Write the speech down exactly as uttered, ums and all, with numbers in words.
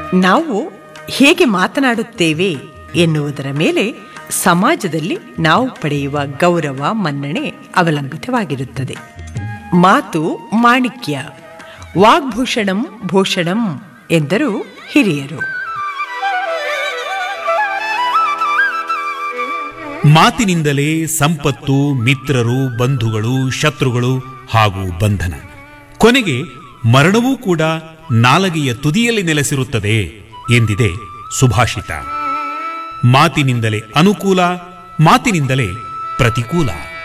ನಾವು ಹೇಗೆ ಮಾತನಾಡುತ್ತೇವೆ ಎನ್ನುವುದರ ಮೇಲೆ ಸಮಾಜದಲ್ಲಿ ನಾವು ಪಡೆಯುವ ಗೌರವ ಮನ್ನಣೆ ಅವಲಂಬಿತವಾಗಿರುತ್ತದೆ. ಮಾತು ಮಾಣಿಕ್ಯ, ವಾಗ್ಭೂಷಣಂ ಭೂಷಣಂ ಎಂದರು ಹಿರಿಯರು. ಮಾತಿನಿಂದಲೇ ಸಂಪತ್ತು, ಮಿತ್ರರು, ಬಂಧುಗಳು, ಶತ್ರುಗಳು ಹಾಗೂ ಬಂಧನ, ಕೊನೆಗೆ ಮರಣವೂ ಕೂಡ ನಾಲಗೆಯ ತುದಿಯಲ್ಲಿ ನೆಲೆಸಿರುತ್ತದೆ ಎಂದಿದೆ ಸುಭಾಷಿತ. ಮಾತಿನಿಂದಲೇ ಅನುಕೂಲ, ಮಾತಿನಿಂದಲೇ ಪ್ರತಿಕೂಲ.